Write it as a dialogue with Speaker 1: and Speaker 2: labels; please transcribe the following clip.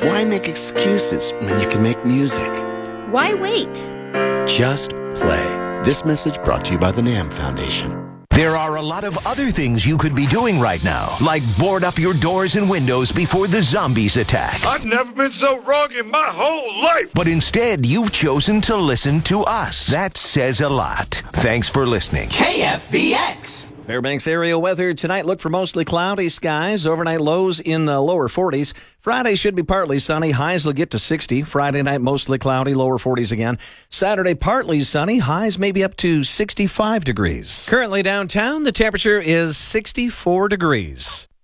Speaker 1: Why make excuses when you can make music?
Speaker 2: Why wait?
Speaker 3: Just play.
Speaker 1: This message brought to you by the NAM Foundation.
Speaker 4: There are a lot of other things you could be doing right now, like board up your doors and windows before the zombies attack.
Speaker 5: I've never been so wrong in my whole life.
Speaker 4: But instead, you've chosen to listen to us. That says a lot. Thanks for listening.
Speaker 6: KFBX.
Speaker 7: Fairbanks area weather tonight. Look for mostly cloudy skies. Overnight lows in the lower 40s. Friday should be partly sunny. Highs will get to 60. Friday night mostly cloudy, lower 40s again. Saturday partly sunny. Highs maybe up to 65 degrees.
Speaker 3: Currently downtown, the temperature is 64 degrees.